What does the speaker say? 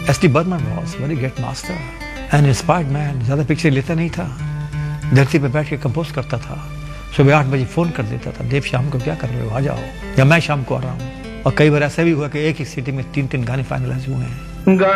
SD. Burman was very great master and inspired man. ज़्यादा picture लेता नहीं था, धरती पे बैठ के कंपोज करता था। सुबह 8 बजे फ़ोन कर देता था, देव शाम को क्या कर रहे हो, आ जाओ, या मैं शाम को आ रहा हूँ। और कई बार ऐसा भी हुआ कि एक ही सिटी में 3-3 गाने फाइनलाइज हुए हैं।